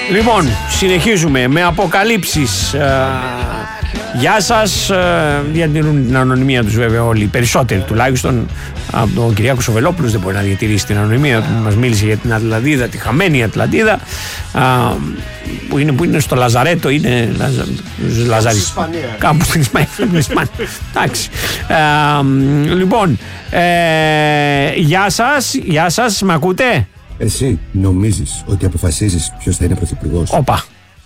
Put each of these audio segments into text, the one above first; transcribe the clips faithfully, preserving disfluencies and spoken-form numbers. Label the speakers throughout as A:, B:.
A: Λοιπόν, συνεχίζουμε με αποκαλύψεις. Ε, γεια σας. Ε, διατηρούν την ανωνυμία τους βέβαια όλοι, οι περισσότεροι τουλάχιστον. Από τον Κυριάκο Σοβελόπουλος δεν μπορεί να διατηρήσει την ανωνυμία του. Μας μίλησε για την Ατλαντίδα, τη χαμένη Ατλαντίδα, ε, που, είναι, που είναι στο Λαζαρέτο, είναι Λαζα, Λαζαρίς. Κάπου στην Ισπανία. Εντάξει. Ε, λοιπόν, ε, γεια σας, γεια σας, με ακούτε?
B: Εσύ νομίζεις ότι αποφασίζεις ποιος θα είναι πρωθυπουργός?
A: Όπα.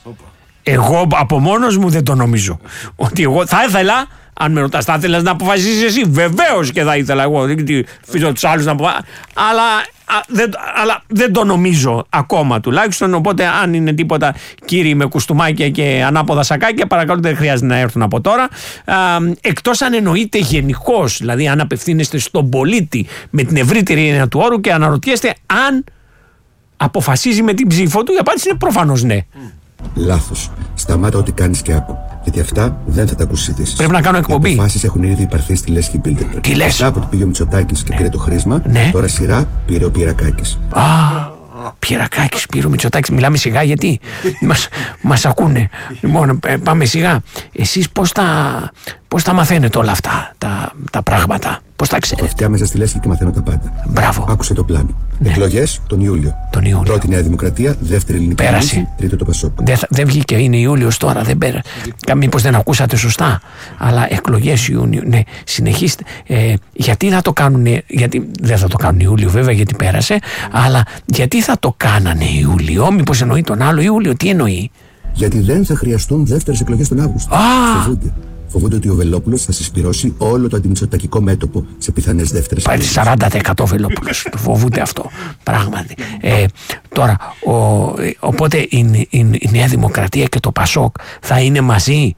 A: Εγώ από μόνος μου δεν το νομίζω. Ότι εγώ θα ήθελα, αν με ρωτάς, θα ήθελες να αποφασίσεις εσύ? Βεβαίως και θα ήθελα εγώ. Δεν αφήσω τους άλλους να αποφασίσουν. Αλλά, δεν, αλλά δεν το νομίζω ακόμα τουλάχιστον. Οπότε, αν είναι τίποτα κύριοι με κουστούμάκια και ανάποδα σακάκια, παρακαλώ, δεν χρειάζεται να έρθουν από τώρα. Εκτός αν εννοείται γενικώς, δηλαδή αν απευθύνεστε στον πολίτη με την ευρύτερη έννοια του όρου και αναρωτιέστε αν αποφασίζει με την ψήφο του, η απάντηση είναι προφανώς ναι.
B: Λάθος. Σταμάτα ό,τι κάνεις και άκου. Γιατί αυτά δεν θα τα ακούσεις ειδήσεις.
A: Πρέπει να κάνω εκπομπή.
B: Οι αποφάσεις έχουν ήδη υπαρθεί στη Λέσχη Bilderberg.
A: Τι λες?
B: Μετά από το πήγε ο Μητσοτάκης και
A: ναι.
B: πήρε το χρήσμα,
A: ναι.
B: Τώρα σειρά πήρε ο Πιερακάκης.
A: Α, Πιερακάκης, πήρε ο Μητσοτάκης. Μιλάμε σιγά γιατί μας, μας ακούνε. Λοιπόν, πάμε σιγά. Εσείς πώς τα, πώς τα μαθαίνετε όλα αυτά τα, τα πράγματα? Πώς τα ξέρετε?
B: Αυτιά μέσα στη Λέσχη και μαθαίνω τα πάντα.
A: Μπράβο.
B: Άκουσε το πλάνο.
A: Ναι.
B: Εκλογές τον Ιούλιο.
A: Τον Ιούλιο.
B: Πρώτη Νέα Δημοκρατία, δεύτερη Ελληνική Λύση, τρίτο το Πασόκ.
A: Δεν, δεν βγήκε, είναι Ιούλιος τώρα, δεν πέρα. Μήπως δεν ακούσατε σωστά. Αλλά εκλογές Ιούνιο, ναι, συνεχίστε. Ε, γιατί θα το κάνουν, γιατί δεν θα το κάνουν Ιούλιο βέβαια γιατί πέρασε, αλλά γιατί θα το κάνανε Ιούλιο? Μήπως εννοεί τον άλλο Ιούλιο? Τι εννοεί?
B: Γιατί δεν θα χρειαστούν δεύτερες εκλογές τον Αύγουστο.
A: Α!
B: Φοβούνται. Φοβούνται ότι ο Βελόπουλος θα συσπυρώσει όλο το αντιμητσοτακικό μέτωπο σε πιθανές δεύτερες
A: Πάει
B: εκλογές.
A: σαράντα τοις εκατό Βελόπουλος. Φοβούνται αυτό. Πράγματι. Ε, τώρα, ο, οπότε η, η, η Νέα Δημοκρατία και το Πασόκ θα είναι μαζί.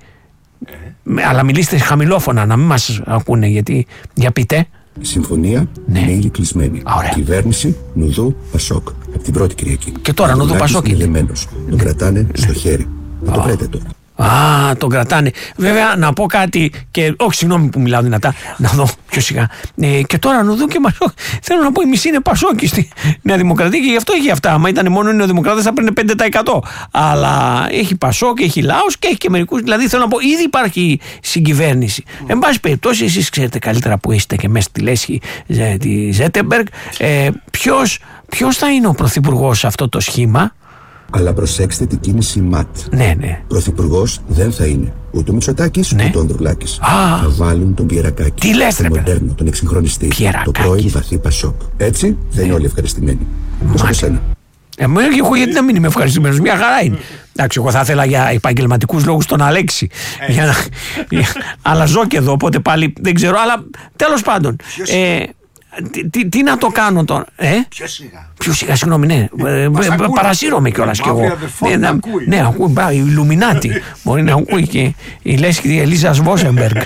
A: Ε. Αλλά μιλήστε χαμηλόφωνα, να μην μας ακούνε, γιατί. Για πείτε.
B: Η συμφωνία
A: ναι.
B: είναι ήδη κλεισμένη.
A: Ωραία.
B: Κυβέρνηση Νουδού Πασόκ. Από την πρώτη Κυριακή.
A: Και τώρα Νουδού Πασόκ είναι.
B: Λεμένος. Τον κρατάνε στο χέρι. Να το βρείτε τώρα.
A: Α, τον κρατάνε. Βέβαια, να πω κάτι και. Όχι, συγγνώμη που μιλάω δυνατά. Να δω πιο σιγά. Ε, και τώρα να δω και Πασόκ. Θέλω να πω, η μισή είναι Πασόκη στη Νέα Δημοκρατία και γι' αυτό έχει αυτά. Άμα ήταν μόνο οι Νεοδημοκράτες θα παίρνει πέντε τοις εκατό. Αλλά έχει Πασόκ, έχει Λάος και έχει και μερικούς. Δηλαδή, θέλω να πω, ήδη υπάρχει συγκυβέρνηση. Mm. Εν πάση περιπτώσει, εσείς ξέρετε καλύτερα που είστε και μέσα στη Λέσχη τη Ζέτεμπεργκ. Ε, Ποιος θα είναι ο πρωθυπουργός σε αυτό το σχήμα?
B: Αλλά προσέξτε την κίνηση ΜΑΤ.
A: Ναι, ναι.
B: Πρωθυπουργός δεν θα είναι ούτε ο Μητσοτάκης
A: ναι.
B: ούτε ο Ανδρουλάκης.
A: Α,
B: θα βάλουν τον Πιερακάκη.
A: Τι λες,
B: τον μοντέρνο, τον εξυγχρονιστή.
A: Πιερακάκη.
B: Το πρώην βαθύ Πασόκ. Έτσι δεν είναι όλοι ευχαριστημένοι. Πώς από σένα?
A: Εγώ γιατί να μην είμαι ευχαριστημένος, μια χαρά είναι. Εντάξει, εγώ θα ήθελα για επαγγελματικούς λόγους τον Αλέξη. Για να... αλλά ζω και εδώ, οπότε πάλι δεν ξέρω. Αλλά τέλος πάντων. Ε, τι, τι, τι να το κάνω τώρα, ε?
C: Πιο σιγά.
A: Πιο σιγά, συγγνώμη, ναι. Παρασύρωμαι κιόλας κι εγώ. Ναι, να, ναι, ακούει, η Ιλουμινάτη. Μπορεί να ακούει και η Λέσχη η Ελίζα Βόσεμπεργκ.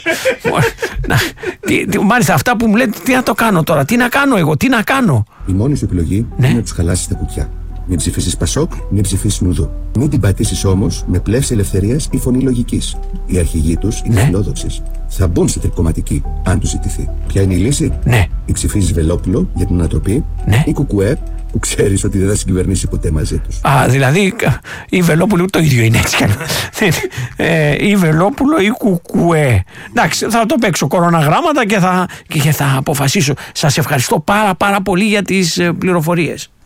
A: Μάλιστα, αυτά που μου λέτε, τι να το κάνω τώρα, τι να κάνω εγώ, τι να κάνω.
B: Η μόνη σου επιλογή ναι. είναι να τους χαλάσεις τα κουτιά. Μην ψηφίσεις Πασόκ, μην ψηφίσεις Νουδού. Μην την πατήσεις όμως με πλεύση ελευθερίας ή φωνή λογικής. Οι αρχηγοί τους είναι ναι. φιλόδοξες. Θα μπουν σε τρικοματική, αν τους ζητηθεί. Ποια είναι η λύση?
A: Ναι.
B: Ή ψηφίζεις Βελόπουλο για την ανατροπή,
A: ναι.
B: ή Κουκουέ, που ξέρεις ότι δεν θα συγκυβερνήσει ποτέ μαζί τους.
A: Α, δηλαδή η Βελόπουλο το ίδιο είναι έτσι. ε, η Βελόπουλο ή Κουκουέ. Εντάξει, θα το παίξω κοροναγράμματα και θα, και θα αποφασίσω. Σας ευχαριστώ πάρα πάρα πολύ για τις πληροφορίες.